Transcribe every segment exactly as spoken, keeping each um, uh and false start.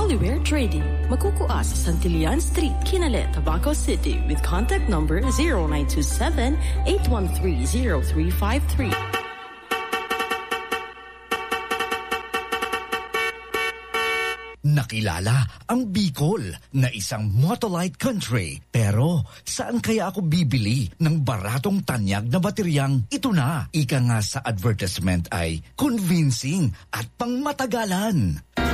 Holyware Trading. Magkukuha sa Santillan Street, Kinalet, Tabaco City with contact number zero nine two seven, eight one three, zero three five three. Nakilala ang Bicol na isang motolite country. Pero saan kaya ako bibili ng baratong tanyag na bateryang ito na? Ika nga sa advertisement ay convincing at pangmatagalan.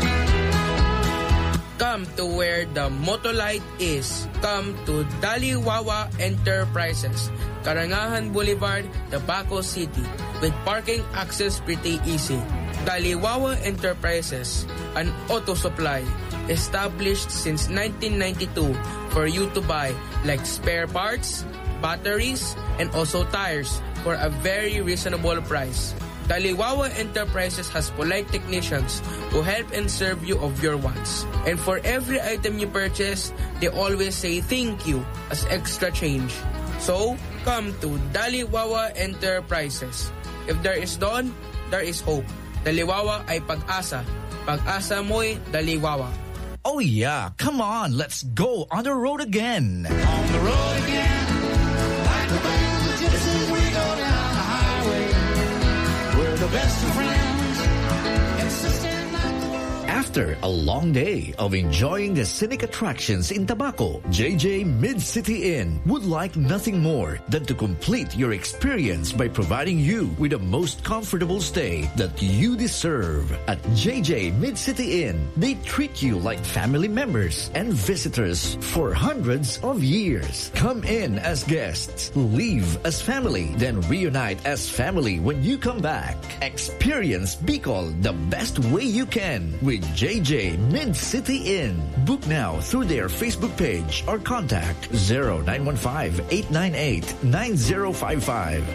Come to where the motolite is. Come to Daliwawa Enterprises, Karangahan Boulevard, Tabaco City, with parking access pretty easy. Daliwawa Enterprises, an auto supply established since nineteen ninety-two for you to buy like spare parts, batteries, and also tires for a very reasonable price. Daliwawa Enterprises has polite technicians who help and serve you of your wants. And for every item you purchase, they always say thank you as extra change. So, come to Daliwawa Enterprises. If there is dawn, there is hope. Daliwawa ay pag-asa. Pag-asa mo'y Daliwawa. Oh yeah, come on, let's go on the road again. On the road again, like the band, just as we go down the highway. We're the best of friends, insisting that the world... After a long day of enjoying the scenic attractions in Tabaco, J J Mid-City Inn would like nothing more than to complete your experience by providing you with the most comfortable stay that you deserve. At J J Mid-City Inn, they treat you like family members and visitors for hundreds of years. Come in as guests, leave as family, then reunite as family when you come back. Experience Bicol the best way you can with J J Mid-City Inn. Book now through their Facebook page or contact zero nine one five, eight nine eight, nine zero five five.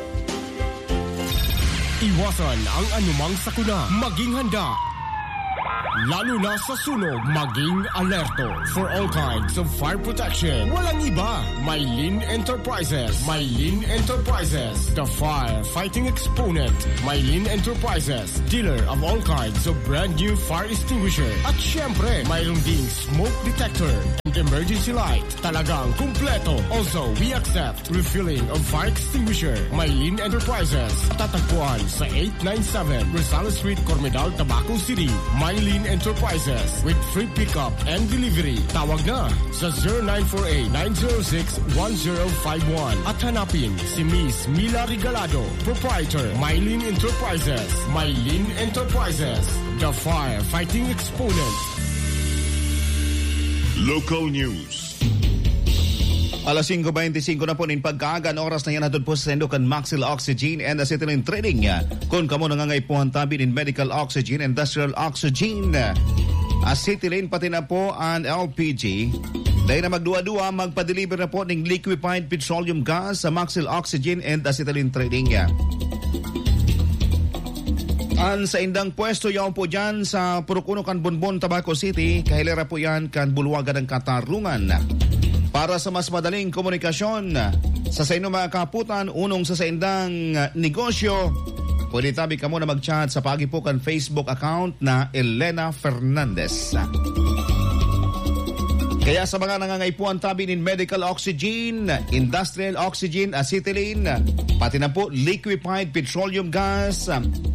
Iwasan ang anumang sakuna. Maging handa. Lalo na sa sunog, maging alerto. For all kinds of fire protection, walang iba. Maylin Enterprises. Maylin Enterprises, the fire-fighting exponent. Maylin Enterprises, dealer of all kinds of brand new fire extinguisher. At syempre, mayroon ding smoke detector and emergency light. Talagang kumpleto. Also, we accept refilling of fire extinguisher. Maylin Enterprises, tatagpuan sa eight ninety-seven Rosales Street, Cormedal, Tabaco City. Maylin Enterprises with free pickup and delivery. Tawag na sa zero nine four eight, nine zero six, one zero five one at hanapin si Miss Mila Regalado, proprietor, Maylin Enterprises. Maylin Enterprises, the fire-fighting exponent. Local News. Alas five twenty-five na po nin pagkaagan oras na yan hatod po sa Sendokan Maxil Oxygen and Acetylene Trading. Kung kamo nangangaipuhan tabi in medical oxygen, industrial oxygen, acetylene pati na po ang L P G. Dahil na magduwa-duwa, magpa-deliver na po ng liquefied petroleum gas sa Maxil Oxygen and Acetylene Trading. An sa indang pwesto yaw po dyan sa Purukuno kan Bonbon, Tabaco City, kahilera po yan kan Bulwagan ng Katarungan. Para sa mas madaling komunikasyon sa sa inyong mga kaputan, unong sa sa indang negosyo, pwede tabi ka muna mag-chat sa pagipukan Facebook account na Elena Fernandez. Kaya sa mga nangangaipuan tabi ng medical oxygen, industrial oxygen, acetylene, pati na po liquefied petroleum gas,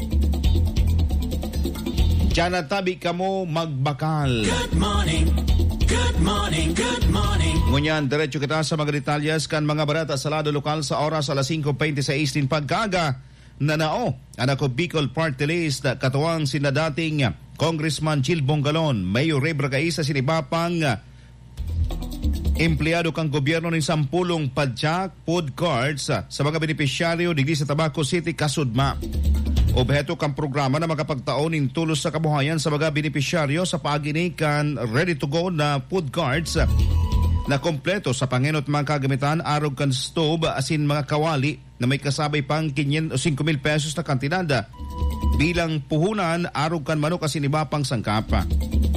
diyan na tabi ka mo magbakal. Good morning, good morning, good morning. Ngunyan, diretso kita sa mga detalyas kan mga barata sa lado lokal sa oras alas five twenty-six din pagkaga na nao. Anak ko Bicol Party List, katuwang sina dating Congressman Jill Bongalon, Mayor Rebra Caisa sinibapang empleyado kang gobyerno ng sampulong padyak food cards sa mga benepisyaryo digdi sa Tabaco City, Kasudma. Objeto kang programa na makapagtaon ng tulos sa kabuhayan sa mga benepisyaryo sa paginikan ready-to-go na food cards na kompleto sa pangenot mga kagamitan, arog kan stove, asin mga kawali na may kasabay pang five mil pesos na kantidad bilang puhunan, arog kan manok asin iba pang sangkapa.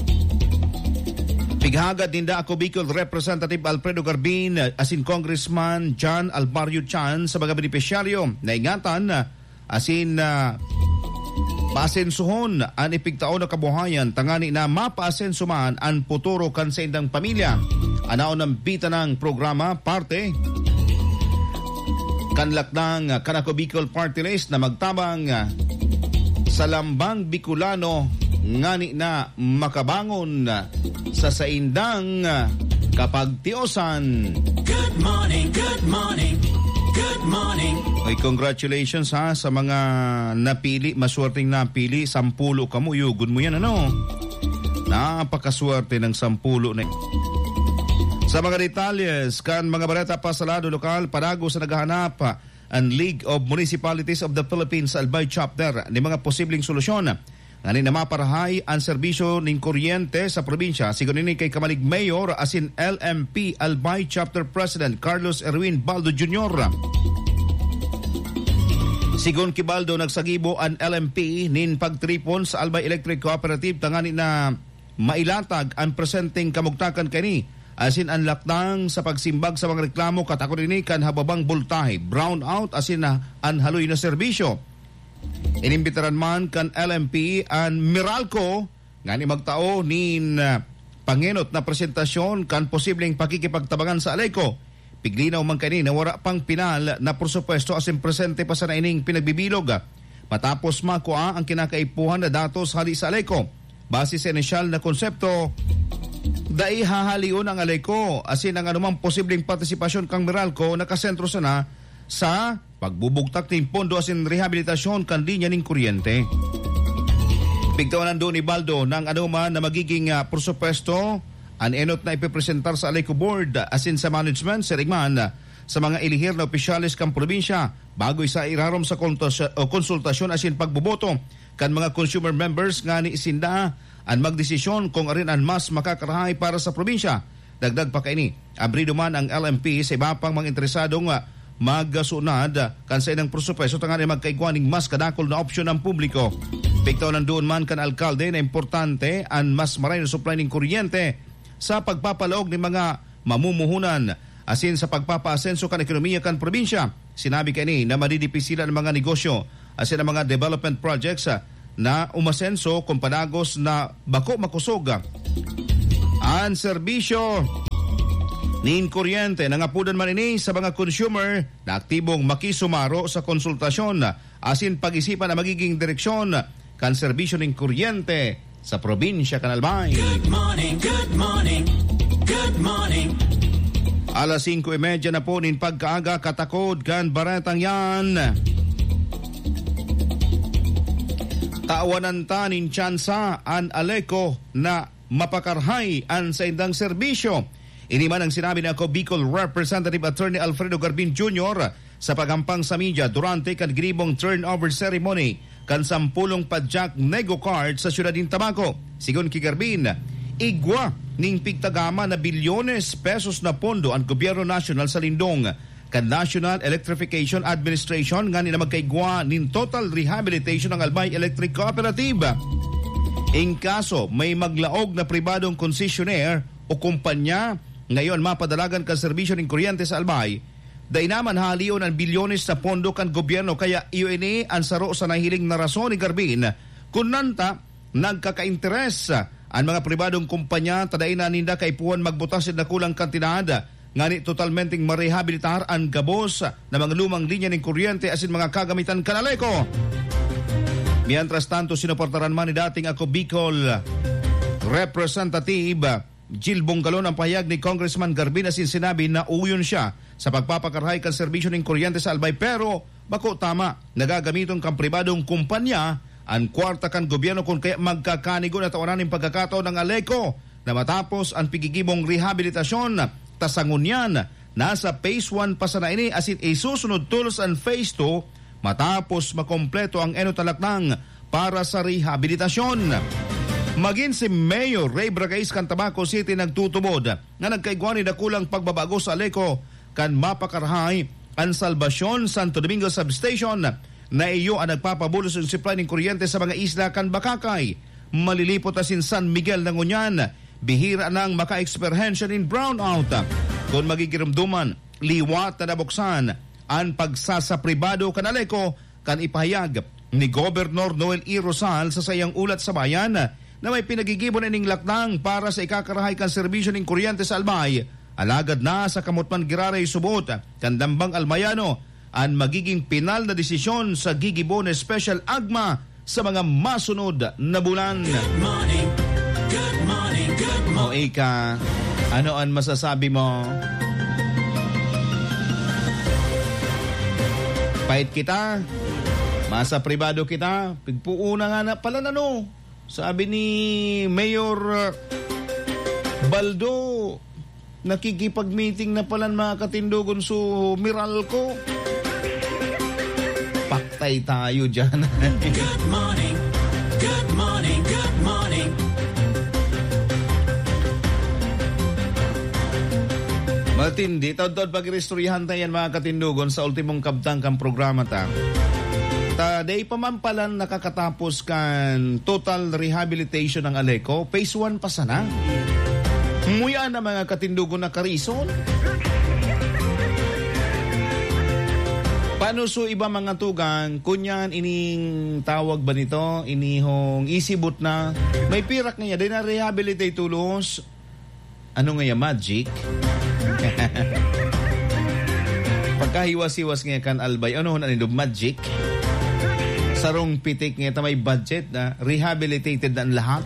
Pighagad ninda ako Bicol Representative Alfredo Garbin asin Congressman John Alvario Chan sa mga benepisyaryo na ingatan asin uh, Paasensuhon ang ipigtaon na kabuhayan tangani na mapaasensuman ang puturo kan sa indang pamilya. Anao ng bita ng programa parte kanlak ng Kanako Bicol Party List na magtabang sa lambang Bicolano ngani na makabangon sa saindang kapagtiosan. Good morning, good morning, good morning. Ay, congratulations ha sa mga napili, maswerteng napili, sampulo kamo, yugod mo yan ano. Napakaswerte ng sampulo na. Sa mga detalles, kan mga bareta pa sa lado lokal, parago sa naghahanap ang League of Municipalities of the Philippines Albay Chapter ni mga posibleng solusyon. Ngani na maparahay ang serbisyo ng kuryente sa probinsya. Sigon ini kay Kamalig Mayor asin L M P Albay Chapter President Carlos Erwin Baldo Junior Sigon Kibaldo nagsagibo ang L M P nin pagtripon sa Albay Electric Cooperative tangani na mailatag ang presenteng kamugtakan kani asin ang lakdang sa pagsimbag sa mga reklamo katakot ini kan hababang voltahe brown out asin na ang haloy na serbisyo. Inimbitaran man kan L M P ang Meralco ngani magtao nin uh, pangenot na presentasyon kan posibleng pakikipagtabangan sa Aleco. Piglinaw man kani na wala pang pinal na porsupuesto asin presente pa sa naining pinagbibilog. Matapos makuha ang kinakaipuhan na datos hali sa Aleco. Base sa inisyal na konsepto, dai hahalion ang Aleco asin ang anumang posibleng partisipasyon kang Meralco nakasentro sana sa pagbubugtak ng pondo asin rehabilitasyon kan linya ng kuryente. Pigtawanan doon ni Baldo ng anuman na magiging uh, porsupuesto ang enot na ipipresentar sa Aleco Board asin sa management sa rigman sa mga ilihir na opisyalis kang probinsya bago isa irarom sa konsultasyon asin pagboboto kan mga consumer members nga ni isinda ang magdesisyon kung arin ang mas makakarahay para sa probinsya. Dagdag pa kaini, abrido man ang L M P sa iba pang mga interesadong uh, magsunad kan sa inang presupuesto tangani magkaigwaning mas kadakol na opsyon ng publiko. Piktaw nandoon man kan alkalde na importante ang mas maray na supply ng kuryente sa pagpapalaog ng mga mamumuhunan asin sa pagpapaasenso kan ekonomiya kan probinsya. Sinabi kani na madidipisilan ang mga negosyo asin ang mga development projects na umasenso kung panagos na bako makusog ang serbisyo nin kuryente. Nangapudan man ini sa mga consumer na aktibong makisumaro sa konsultasyon asin pag-isipan na magiging direksyon kan serbisyo nin kuryente sa probinsya kan Albay. Good morning, good morning, good morning. Alas singko y media na po nin pagkaaga katakod kan baretang yan. Taawanan ta nin tsansa an Aleco na mapakarhay an sa indang serbisyo. Ini man ang sinabi na ako Bicol Representative Attorney Alfredo Garbin Junior sa pagampang sa media durante kan gribong turnover ceremony kan sampulong padjak nego card sa siyudad ng Tabaco. Sigon ki Garbin, igwa ning pigtagama na bilyones pesos na pondo ang gobyerno nasyonal sa lindong kan National Electrification Administration nga nila magkaigwa nin total rehabilitation ng Albay Electric Cooperative. In kaso may maglaog na pribadong concessionaire o kumpanya ngayon mapadalagan ka serbisyo ng kuryente sa Albay, dahil naman halion ang bilyones sa pondo kan gobyerno kaya iyon ni ang saro sa nahiling na rason ni Garbin kung nanta nagkaka-interes ang mga pribadong kumpanya tadain na ninda kaipuan magbutas na kulang kantidad ngani totalmenteng marehabilitar ang gabos na mga lumang linya ng kuryente asin mga kagamitan kanaleko. Mientras tanto sinuportaran man ni dating ako Bicol Representative Jill Bongalon ang pahayag ni Congressman Garbin asin sinabi na uyon siya sa pagpapakarhay kan serbisyo ng kuryente sa Albay pero bako tama nagagamiton kang pribadong kumpanya ang kwarta kan gobyerno kung kaya magkakanigo na tawanan ng pagkakataon ng Aleco na matapos ang pigigibong rehabilitasyon tasangunyan nasa phase one pa sa na ini asin isusunod tulos ang phase two matapos makompleto ang eno talaknang para sa rehabilitasyon. Maging si Mayor Ray Bragais kan Tabaco City nagtutubod na nagkaigwani na kulang pagbabago sa Aleco kan mapakarhay ang Salvacion Santo Domingo Substation na iyo ang nagpapabulos ng supply ng kuryente sa mga isla kan Bakakay, Malilipot asin San Miguel ng Unyan. Bihira nang maka-experience in brownout. Kung magigiramduman, liwat na nabuksan ang pagsasapribado kan Aleco kan ipahayag ni Gobernador Noel E. Rosal sa sayang ulat sa bayan na may pinagigibon ining lakdang para sa ikakarahay kan serbisyo ning kuryente sa Albay. Alagad na sa kamutman giraray subot kandambang Almayano ang magiging pinal na desisyon sa gigibon special agma sa mga masunod na bulan. Good morning, good morning, good morning. O Ika, ano ang masasabi mo? Pahit kita, masa pribado kita, pigpuuna nga na pala na no. Sabi ni Mayor uh, Baldo, nakikipag-meeting na pala mga katindugon su Meralco. Paktay tayo dyan. Good morning, good morning, good morning. Matindi, taod-taod pag-restoryahan tayo yan mga katindugon sa ultimong kabtang kang programa ta. Ta, day pa man pala nakakatapos kan total rehabilitation ng Aleco. Phase one pa sana. Muya na mga katindugon na karison. Paano so iba mga tugang, kunyan ining tawag ba nito, inihong isibot na, may pirak nga day na rehabilitate tulos. Ano nga ya, magic? Pagkahiwas-hiwas nga kan Albay, ano na nito, magic? Sarong pitik nga may budget na rehabilitated na ang lahat.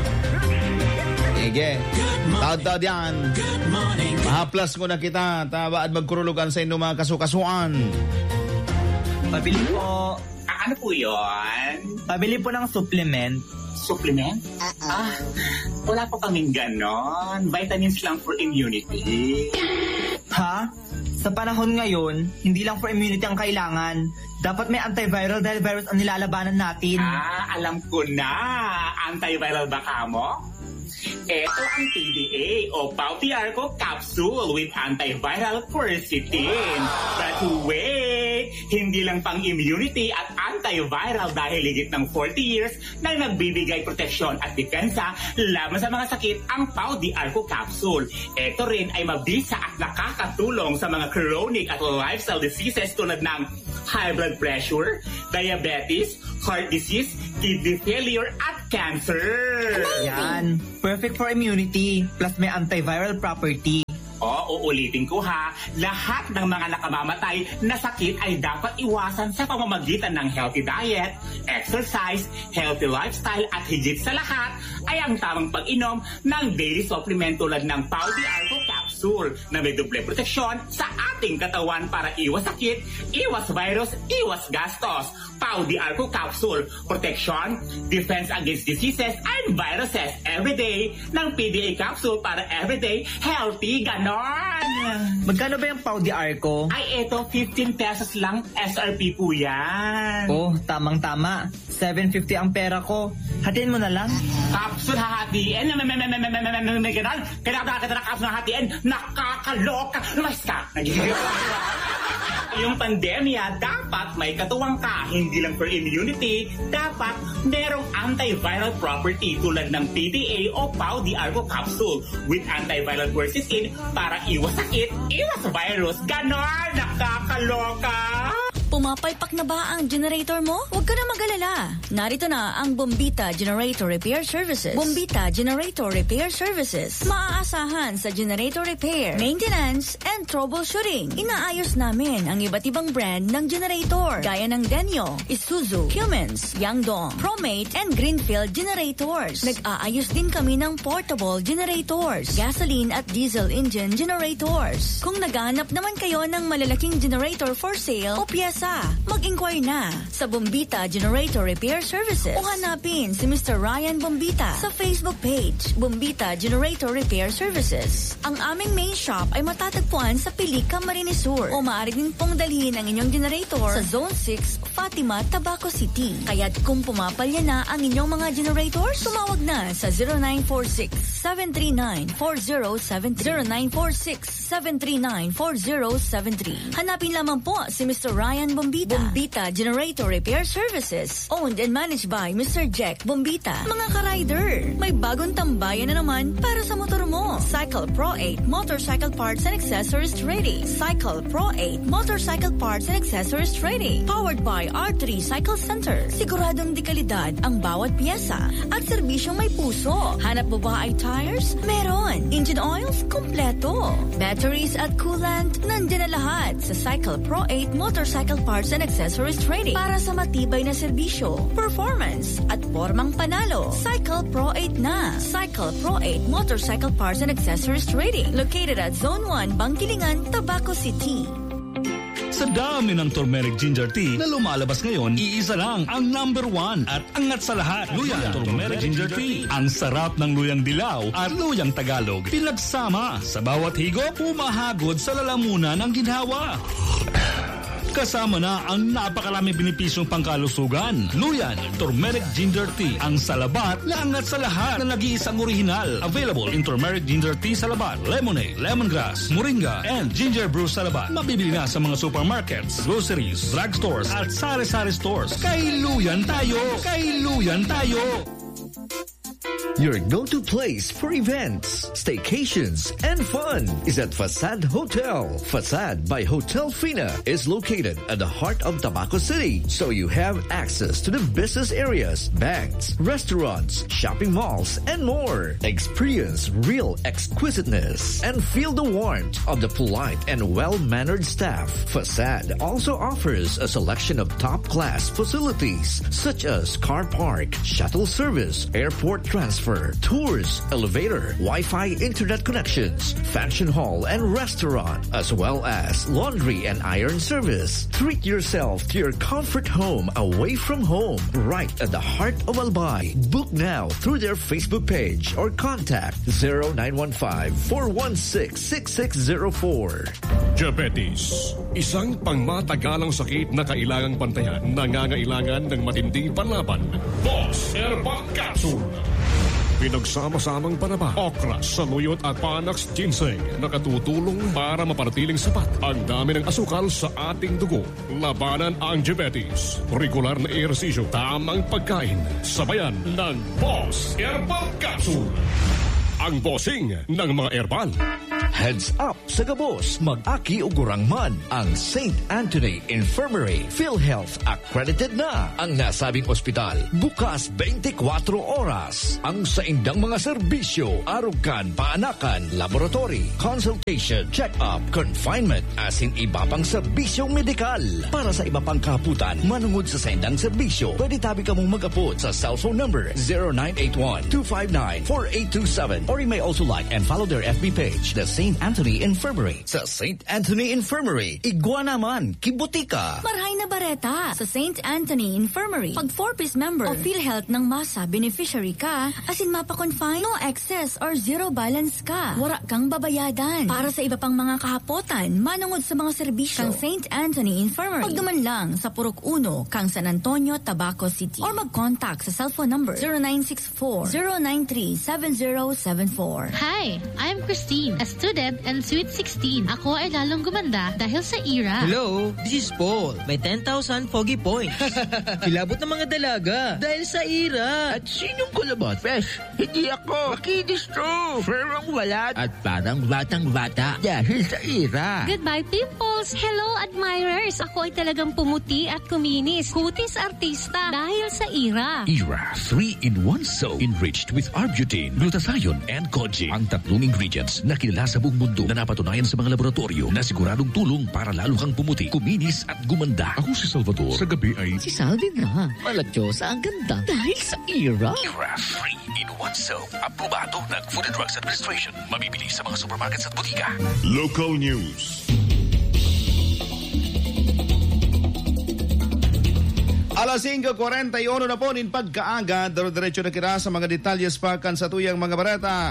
Ege, taod-taod yan. Mahaplas ko na kita, taba at magkurulugan sa inyo mga kasukasuan. Pabili po. Ah, ano po yun? Pabili po ng supplement. Supplement? Ah, wala po kaming ganon. Vitamins lang for immunity. Ha? Sa panahon ngayon, hindi lang for immunity ang kailangan. Dapat may antiviral dahil virus ang nilalabanan natin. Ah, alam ko na. Antiviral ba ka mo? Ito ang P D A o Pau D Arco Capsule with antiviral quercetin. But wait, hindi lang pang immunity at antiviral dahil higit ng forty years na nagbibigay proteksyon at depensa laban sa mga sakit ang Pau D Arco Capsule. Ito rin ay mabisa at nakakatulong sa mga chronic at lifestyle diseases tulad ng high blood pressure, diabetes, heart disease, kidney failure at cancer. Yan. Perfect for immunity. Plus may antiviral property. O, uulitin ko ha, lahat ng mga nakamamatay na sakit ay dapat iwasan sa pamamagitan ng healthy diet, exercise, healthy lifestyle at higit sa lahat ay ang tamang pag-inom ng daily supplement tulad ng Pau D Arco Capsule na may doble proteksyon sa ating katawan para iwas sakit, iwas virus, iwas gastos. Pau D Arco Capsule, protection, defense against diseases and viruses everyday ng P D A Capsule para everyday healthy ganon. Magkano ba yung Pau D Arco? Ay, eto, fifteen pesos lang S R P po yan. Oh, tamang-tama. seven fifty ang pera ko. Hatiin mo na lang. Capsule hahatiin? May, may, may, may, may, may, may, may ganon? Kailangan kita na capsule hahatiin? Nakakaloka! Lumas ka! Yung pandemya, dapat may katuwang ka. Hindi lang for immunity, dapat merong antiviral property tulad ng P D A o Pau D Arco Capsule with antiviral quercetin para iwas sakit, iwas virus. Ganon! Nakakaloka! Pumapalpak na ba ang generator mo? Huwag ka na mag-alala. Narito na ang Bombita Generator Repair Services. Bombita Generator Repair Services. Maaasahan sa generator repair, maintenance, and troubleshooting. Inaayos namin ang iba't ibang brand ng generator gaya ng Denyo, Isuzu, Cummins, Yangdong, Promate, and Greenfield generators. Nag-aayos din kami ng portable generators, gasoline at diesel engine generators. Kung naghahanap naman kayo ng malalaking generator for sale o piyesa, mag-inquire na sa Bombita Generator Repair Services o hanapin si Mister Ryan Bombita sa Facebook page, Bombita Generator Repair Services. Ang aming main shop ay matatagpuan sa Pilica, Camarines Sur o maaari din pong dalhin ang inyong generator sa Zone six, Fatima, Tabaco City. Kaya't kung pumapalya na ang inyong mga generators, tumawag na sa zero nine four six, seven three nine, four zero seven three zero nine four six, seven three nine, four zero seven three. Hanapin lamang po si Mister Ryan ang Bombita. Bombita Generator Repair Services. Owned and managed by Mister Jack Bombita. Mga ka-rider, may bagong tambayan na naman para sa motor mo. Cycle Pro eight Motorcycle Parts and Accessories Trading. Cycle Pro eight Motorcycle Parts and Accessories Trading. Powered by R three Cycle Center. Siguradong di kalidad ang bawat piyesa at serbisyong may puso. Hanap mo ba ay tires? Meron. Engine oils? Kompleto. Batteries at coolant? Nandiyan na lahat sa Cycle Pro eight Motorcycle Parts and Accessories Trading para sa matibay na serbisyo, performance at formang panalo. Cycle Pro eight na. Cycle Pro eight Motorcycle Parts and Accessories Trading. Located at Zone one, Bangkilingan, Tabaco City. Sa dami ng turmeric ginger tea na lumalabas ngayon, iisa lang ang number one at angat sa lahat. Luyang turmeric ginger tea. Ang sarap ng luyang dilaw at luyang Tagalog. Pinagsama sa bawat higop, pumahagod sa lalamunan ng ginhawa. Kasama na ang napakaraming benepisyong pangkalusugan. Luyan, turmeric ginger tea. Ang salabat na angat sa lahat na nag-iisang orihinal. Available in turmeric ginger tea salabat, lemonade, lemongrass, moringa, and ginger brew salabat. Mabibili na sa mga supermarkets, groceries, drugstores, at sari-sari stores. Kay Luyan tayo! Kay Luyan tayo! Your go-to place for events, staycations, and fun is at Facade Hotel. Facade by Hotel Fina is located at the heart of Tabaco City, so you have access to the business areas, banks, restaurants, shopping malls, and more. Experience real exquisiteness and feel the warmth of the polite and well-mannered staff. Facade also offers a selection of top-class facilities such as car park, shuttle service, airport transfer, tours, elevator, Wi-Fi internet connections, function hall and restaurant, as well as laundry and iron service. Treat yourself to your comfort home away from home, right at the heart of Albay. Book now through their Facebook page or contact zero nine one five, four one six, six six zero four. Diabetes, isang pangmatagalang sakit na kailangang bantayan, nangangailangan ng matinding panlaban. Boss Herbal Capsule. Pinagsama-samang panaba, okra, saluyot at panax ginseng na katutulong para mapanatiling sapat ang dami ng asukal sa ating dugo. Labanan ang diabetes, regular na ehersisyo, tamang pagkain, sabayan ng Boss Herbal Capsule. Ang bossing ng mga herbal. Heads up sa gabos, mag-aki o gurangman ang Saint Anthony Infirmary. PhilHealth accredited na ang nasabing ospital. Bukas twenty-four oras. Ang saindang mga serbisyo, arugan, paanakan, laboratory, consultation, check-up, confinement, asin iba pang serbisyong medikal. Para sa iba pang kaputan, manungod sa saindang serbisyo, pwede tabi ka mong mag-apod sa cellphone number zero nine eight one, two five nine, four eight two seven or you may also like and follow their F B page, the Saint Anthony Infirmary. Sa Saint Anthony Infirmary, igwa naman, kibutika. Marhay na bareta sa Saint Anthony Infirmary. Pag four-piece member o PhilHealth ng masa beneficiary ka, asin mapa-confine, no excess or zero balance ka. Wala kang babayadan. Para sa iba pang mga kahapotan, manungod sa mga serbisyo kang Saint Anthony Infirmary. Pagduman lang sa Purok Uno, kang San Antonio, Tabaco City. Or mag-contact sa cellphone number zero nine six four, zero nine three, seven zero seven four. Hi, I'm Christine, a student and sweet sixteen. Ako ay lalong gumanda dahil sa I R A. Hello, this is Paul. May ten thousand foggy points. Kilabot ng mga dalaga dahil sa I R A. At sinong kulabot? Fresh, hindi ako. Makinis to. Ferong walat. At parang batang-bata dahil sa I R A. Goodbye, pimples. Hello, admirers. Ako ay talagang pumuti at kuminis. Kutis artista dahil sa I R A. I R A three in one soap enriched with arbutin, glutathione, and koji. Ang tatlong ingredients na kilala sa buong mundo na napatunayan sa mga laboratorio na siguradong tulong para lalo kang pumuti, kuminis at gumanda. Ako si Salvador. Sa gabi ay... Si Salvi na. Malatyosa ang ganda dahil sa I R A. I R A three in one soap. Aprobado ng Food and Drugs Administration. Mabibili sa mga supermarkets at butika. Local News. Alas singko kuwarenta y uno na po nin pagkaaga, daro-diretso na kira sa mga detalyes pa kan sa tuyang mga bareta.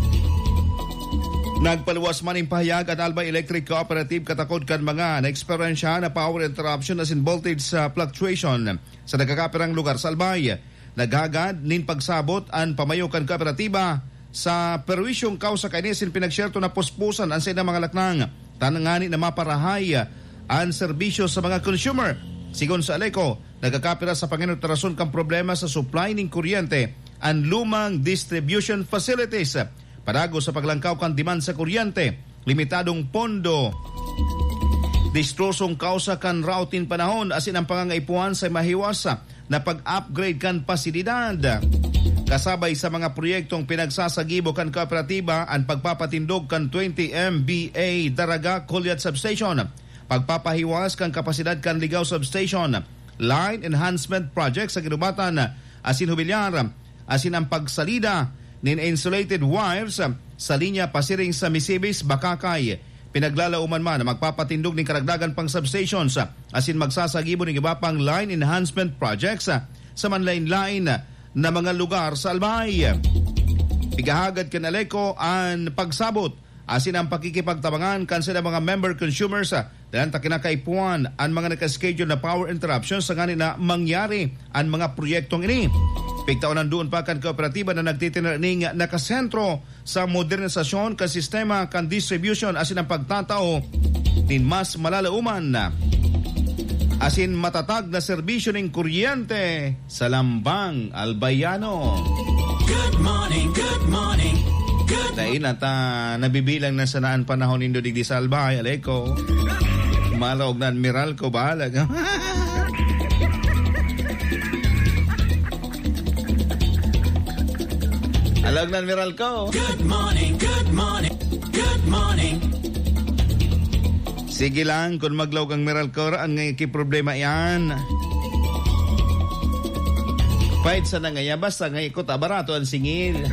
Nagpaluwas man yung pahayag at Albay Electric Cooperative katakod kan mga na-eksperyensya na power interruption as in voltage uh, fluctuation sa nagkakapirang lugar sa Albay. Naghagad nin pagsabot ang pamayo kan kooperatiba sa perwisyong kausa kainis in pinagsyerto na puspusan ang sa mga laknang tanangani na maparahay ang serbisyo sa mga consumer. Sigon sa Aleco, nagakapira sa panginutarason kang problema sa supply ng kuryente ang lumang distribution facilities. Padago sa paglangkaw kang demand sa kuryente, limitadong pondo, distrosong kausa kan routing panahon asin ang pangangaipuan sa mahiwasa na pag-upgrade kan pasilidad. Kasabay sa mga proyektong pinagsasagibo kan kooperatiba ang pagpapatindog kan twenty M B A Daraga Kulyat Substation, pagpapahiwas kan kapasidad kan Ligaw Substation, line enhancement project sa ginubatan asin hubilyar, asin ang pagsalida nin insulated wires sa linya pasiring sa Misibis, Bakakay. Pinaglalauman man na magpapatindog ng karagdagan pang substations asin magsasagibo ng iba pang line enhancement projects sa manlain-lain na mga lugar sa Albay. Igahagad kan Aleco ang pagsabot asin ang pakikipagtabangan kan sa mga member consumers dahil ta kinakaipuan ang mga nakaschedule na power interruptions sa ganin na mangyari ang mga proyektong ini. Pigtaonan doon pa kan kooperatiba na nagtitinarning nakasentro sa modernisasyon kan sistema kan distribution asin ang pagtatao din mas malalauman asin matatag na serbisyo ng kuryente sa Lambang, Albayano. Good morning, good morning, good morning. Dahil at uh, nabibilang na sanaan panahon nindo digdi sa Albay, Aleco. Malaog na admiral ko, bahala ka. Alag na admiral ko. Good morning, good morning, good morning. Sige lang, kung maglaw kang Meralcor, ang problema yan. Pahit sa na ngaya, basta ngay ko tabarato ang singil.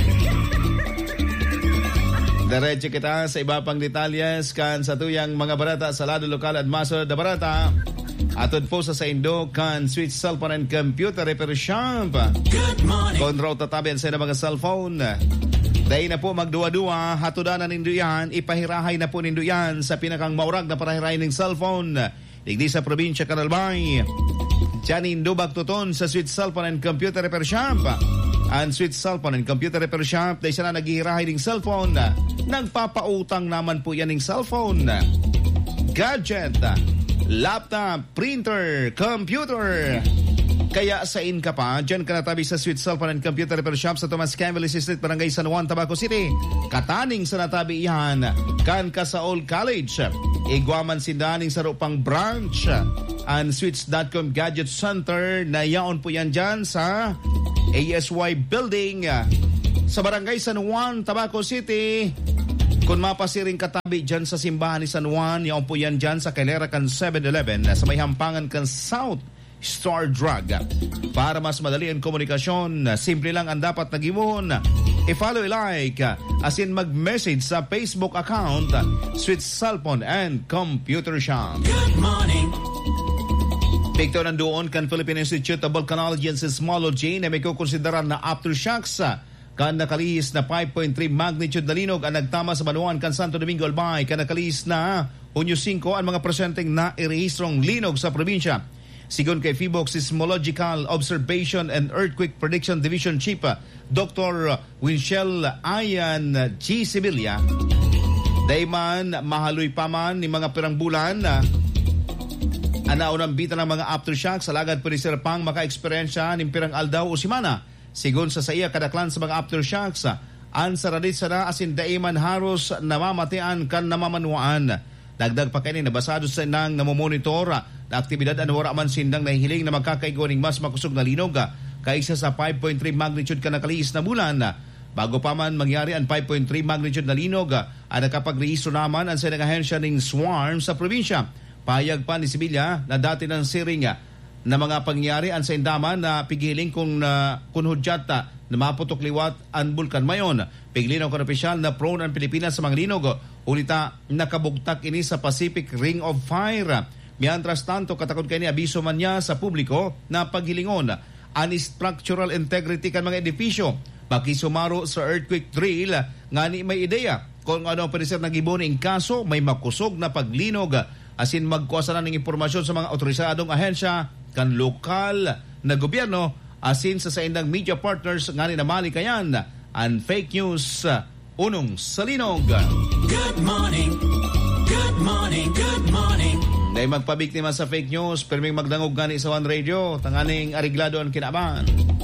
Diretso kita sa iba pang detalyes kan sa tuyang mga barata sa lado lokal at maso da barata. Atod po sa Saindo kan Switch Cellphone and Computer Repair Shop. Good morning. Konraw tatabian sa mga cellphone. Dahil na po magduwa-duwa, hatudanan nindo yan, ipahirahay na po nindo yan sa pinakang maurag na parahiray ng cellphone. Digdi sa probinsya Kanalbay. Diyan nindo bagtuton sa Switch Cellphone and Computer Repair Shop. Ang Switch Cellphone and Computer Repair Shop, dahil siya na naghihirahay ng cellphone. Nagpapautang naman po yan ng cellphone, gadget, laptop, printer, computer. Kaya sa in ka pa, dyan ka natabi sa Switch Cellphone and Computer Repair Shop sa Tomas Campbell Street, Barangay San Juan, Tabaco City. Kataning sa natabi iyan, kan ka sa Old College. Igwaman sindaning sa rupang branch. Ang Switch dot com Gadget Center, na yaon po yan dyan sa A S Y Building sa Barangay San Juan, Tabaco City. Kung mapasiring katabi dyan sa simbahan ni San Juan, yaon po yan dyan sa Calera kan seven eleven sa may hampangan kan South Star Drug. Para mas madali ang komunikasyon, simple lang ang dapat nagimuhon. I-follow, i-like, asin mag-message sa Facebook account Switch Cellphone and Computer Shop. Good morning. Pigto nandoon kan Philippine Institute of Volcanology and Seismology na may kukonsiderar na aftershocks kan nakalihis na five point three magnitude na linog ang nagtama sa Banuan kan Santo Domingo Albay. Kan nakalihis na Hunyo five ang mga presenteng na irehistrong linog sa probinsya. Sigon kay Phibox Seismological Observation and Earthquake Prediction Division Chief Doctor Winchell Ayan G. Sibilia, dayman mahaloy pa man ni mga pirang bulan anaunang bita ng mga aftershocks sa lagad pwede sir pang maka-eksperyensya ng pirang aldaw o simana. Sigon sa saya kadaklan sa mga aftershocks an saradit sana asin daiman haros namamatian kan namamanwaan. Dagdag pa kainin nabasado sa nang namomonitor na aktibidad ano wala man sindang nahihiling na magkakaigo ng mas makusog na linog kaysa sa five point three magnitude ka nakaliis na bulan. Bago pa man mangyari ang five point three magnitude na linog, ang nakapag-rehistro naman ang sinang ahensya ng SWARM sa probinsya. Payag pa ni Sibilia na dati ng siring na mga pangyari ang sa indaman na pigiling kung uh, kunhudyat na maputok liwat ang bulkan mayon. Piglinaw ko opisyal na prone ang Pilipinas sa mga linog. Ulita nakabugtak ini sa Pacific Ring of Fire. Mientras tanto, katakot kayo ni abiso man niya sa publiko na paghilingon ang structural integrity kan mga edifisyo. Baki sumaro sa earthquake drill nga ni may ideya kung ano ang pwede nag-ibon ng kaso may makusog na paglinog asin magkuasa na ng impormasyon sa mga otorisadong ahensya kan lokal na gobyerno asin sa saindang media partners nga ni namali kayan ang fake news unong sa linog. Good morning, good morning, good morning. Dahil magpabiktima sa fake news, pero may magdangog gani sa One Radio, tanganing ariglado ang kinaban.